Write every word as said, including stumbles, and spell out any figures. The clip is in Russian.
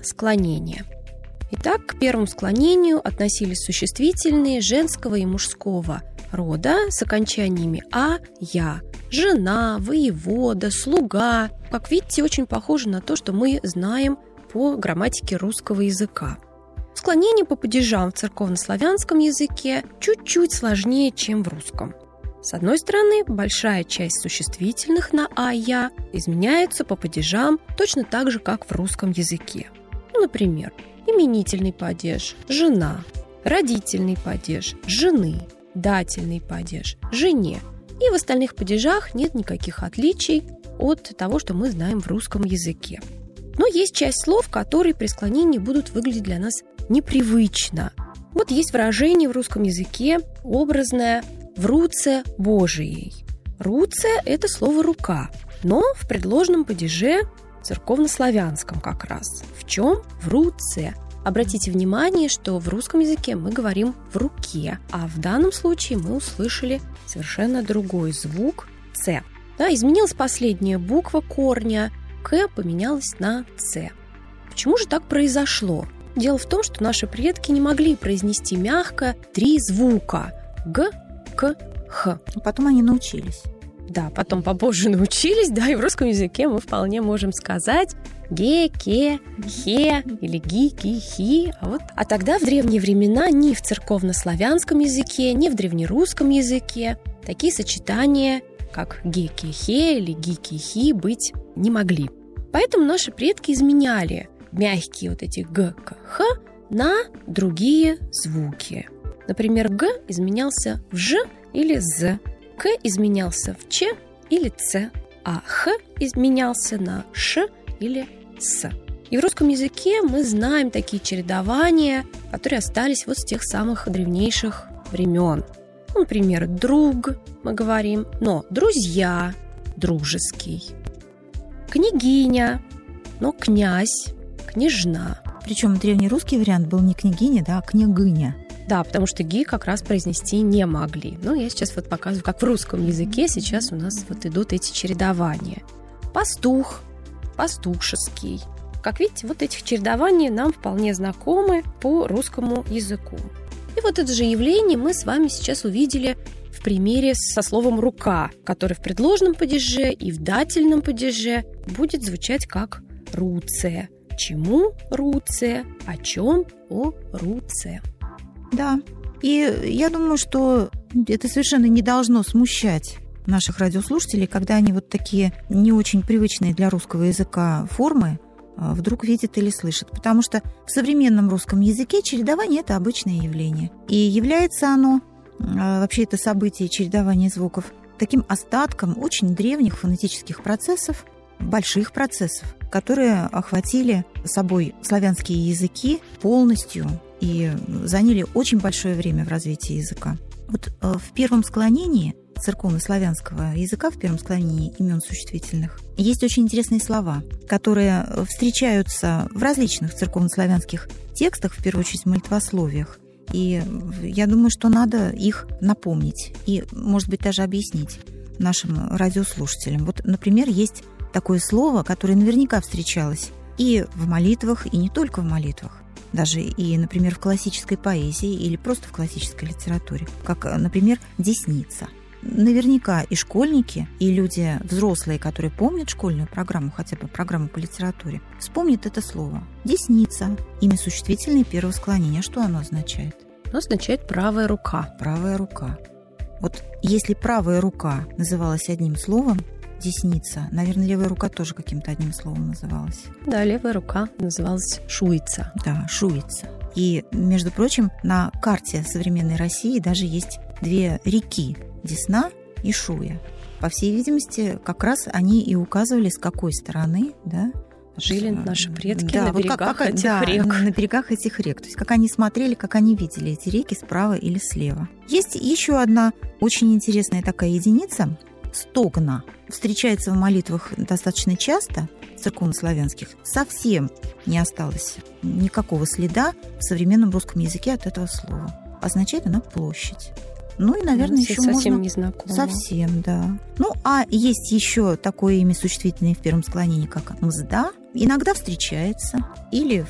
склонения. Итак, к первому склонению относились существительные женского и мужского рода с окончаниями «а», «я». Жена, воевода, слуга. Как видите, очень похоже на то, что мы знаем по грамматике русского языка. Склонение по падежам в церковнославянском языке чуть-чуть сложнее, чем в русском. С одной стороны, большая часть существительных на «а», «я» изменяются по падежам точно так же, как в русском языке. Ну, например, именительный падеж – жена, родительный падеж – жены, дательный падеж – жене. И в остальных падежах нет никаких отличий от того, что мы знаем в русском языке. Но есть часть слов, которые при склонении будут выглядеть для нас непривычно. Вот есть выражение в русском языке образное «в руце Божией». «Руце» – это слово «рука», но в предложном падеже церковнославянском как раз. В чем? В руце. Обратите внимание, что в русском языке мы говорим «в руке», а в данном случае мы услышали совершенно другой звук «ц». Да, изменилась последняя буква корня, «к» поменялась на «ц». Почему же так произошло? Дело в том, что наши предки не могли произнести мягко три звука «г», «к», «х». Потом они научились. Да, потом попозже научились, да, и в русском языке мы вполне можем сказать «ге», «ке», «хе» или «ги», «ки», «хи». А, вот. а тогда в древние времена ни в церковнославянском языке, ни в древнерусском языке такие сочетания, как «ге», «ке», «хе» или «ги», «ки», «хи» быть не могли. Поэтому наши предки изменяли мягкие вот эти «г», «к», «х» на другие звуки. Например, «г» изменялся в «ж» или «з», «к» изменялся в «ч» или «ц», а «х» изменялся на «ш» или «с». И в русском языке мы знаем такие чередования, которые остались вот с тех самых древнейших времен. Ну, например, «друг» мы говорим, но «друзья» – «дружеский», «княгиня», но «князь», «княжна». Причем древнерусский вариант был не княгиня, да, а княгиня. Да, потому что «ги» как раз произнести не могли. Но я сейчас вот показываю, как в русском языке сейчас у нас вот идут эти чередования. Пастух, пастушеский. Как видите, вот этих чередований нам вполне знакомы по русскому языку. И вот это же явление мы с вами сейчас увидели в примере со словом «рука», который в предложном падеже и в дательном падеже будет звучать как «руце». Чему руце? О чем? О руце. Да, и я думаю, что это совершенно не должно смущать наших радиослушателей, когда они вот такие не очень привычные для русского языка формы вдруг видят или слышат. Потому что в современном русском языке чередование – это обычное явление. И является оно, вообще это событие чередования звуков, таким остатком очень древних фонетических процессов, больших процессов, которые охватили собой славянские языки полностью и заняли очень большое время в развитии языка. Вот в первом склонении церковнославянского языка, в первом склонении имен существительных, есть очень интересные слова, которые встречаются в различных церковнославянских текстах, в первую очередь в молитвословиях. И я думаю, что надо их напомнить и, может быть, даже объяснить нашим радиослушателям. Вот, например, есть такое слово, которое наверняка встречалось и в молитвах, и не только в молитвах, даже и, например, в классической поэзии или просто в классической литературе, как, например, «десница». Наверняка и школьники, и люди взрослые, которые помнят школьную программу, хотя бы программу по литературе, вспомнят это слово. «Десница» – имя существительное первого склонения. Что оно означает? Оно означает «правая рука». Правая рука. Вот если правая рука называлась одним словом, десница, наверное, левая рука тоже каким-то одним словом называлась. Да, левая рука называлась шуица. Да, шуица. И, между прочим, на карте современной России даже есть две реки – Десна и Шуя. По всей видимости, как раз они и указывали, с какой стороны, да, жили наши предки, да, на вот берегах как, как, этих да, рек. На берегах этих рек. То есть как они смотрели, как они видели эти реки справа или слева. Есть еще одна очень интересная такая единица – стогна. Встречается в молитвах достаточно часто, церковнославянских. Совсем не осталось никакого следа в современном русском языке от этого слова. Означает она площадь. Ну и, наверное, еще совсем можно... не знакомо. Совсем, да. Ну, а есть еще такое имя существительное в первом склонении, как мзда. Иногда встречается или